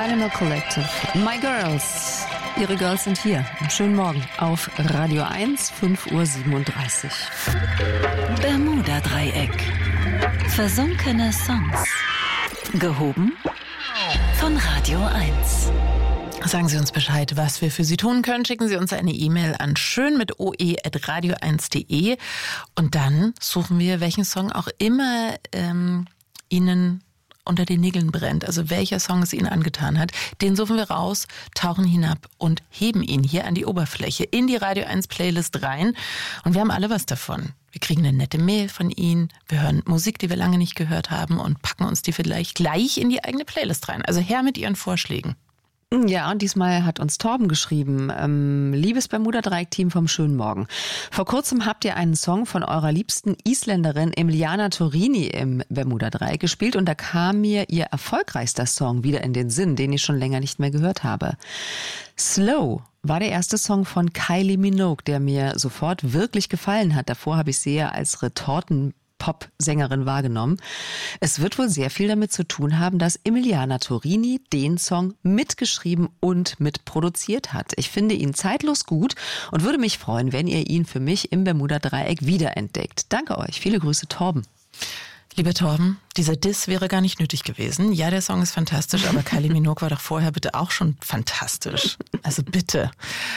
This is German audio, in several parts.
Animal Collective. My Girls. Ihre Girls sind hier. Schönen Morgen auf Radio 1, 5:37 Uhr. Bermuda-Dreieck. Versunkene Songs. Gehoben von Radio 1. Sagen Sie uns Bescheid, was wir für Sie tun können. Schicken Sie uns eine E-Mail an schön@radio1.de und dann suchen wir, welchen Song auch immer Ihnen unter den Nägeln brennt, also welcher Song es Ihnen angetan hat, den suchen wir raus, tauchen hinab und heben ihn hier an die Oberfläche, in die Radio 1 Playlist rein und wir haben alle was davon. Wir kriegen eine nette Mail von Ihnen, wir hören Musik, die wir lange nicht gehört haben und packen uns die vielleicht gleich in die eigene Playlist rein. Also her mit Ihren Vorschlägen. Ja, und diesmal hat uns Torben geschrieben, liebes Bermuda-Dreieck-Team vom schönen Morgen. Vor kurzem habt ihr einen Song von eurer liebsten Isländerin Emiliana Torrini im Bermuda-Dreieck gespielt und da kam mir ihr erfolgreichster Song wieder in den Sinn, den ich schon länger nicht mehr gehört habe. Slow war der erste Song von Kylie Minogue, der mir sofort wirklich gefallen hat. Davor habe ich sie ja als Pop-Sängerin wahrgenommen. Es wird wohl sehr viel damit zu tun haben, dass Emiliana Torrini den Song mitgeschrieben und mitproduziert hat. Ich finde ihn zeitlos gut und würde mich freuen, wenn ihr ihn für mich im Bermuda-Dreieck wiederentdeckt. Danke euch. Viele Grüße, Torben. Lieber Torben, dieser Diss wäre gar nicht nötig gewesen. Ja, der Song ist fantastisch, aber Kylie Minogue war doch vorher bitte auch schon fantastisch. Also bitte.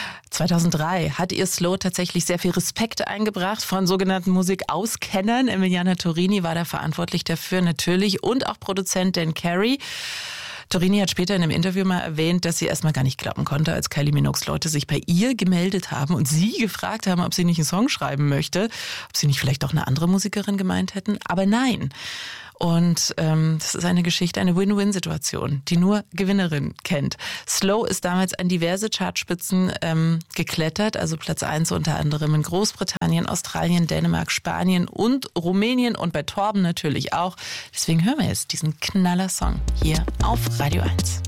2003 hat ihr Slow tatsächlich sehr viel Respekt eingebracht von sogenannten Musikauskennern. Emiliana Torrini war da verantwortlich dafür natürlich und auch Produzent Dan Carey. Torrini hat später in einem Interview mal erwähnt, dass sie erstmal gar nicht glauben konnte, als Kylie Minogues Leute sich bei ihr gemeldet haben und sie gefragt haben, ob sie nicht einen Song schreiben möchte, ob sie nicht vielleicht auch eine andere Musikerin gemeint hätten. Aber nein. Und das ist eine Geschichte, eine Win-Win-Situation, die nur Gewinnerin kennt. Slow ist damals an diverse Chartspitzen geklettert, also Platz 1 unter anderem in Großbritannien, Australien, Dänemark, Spanien und Rumänien und bei Torben natürlich auch. Deswegen hören wir jetzt diesen Knaller-Song hier auf Radio 1.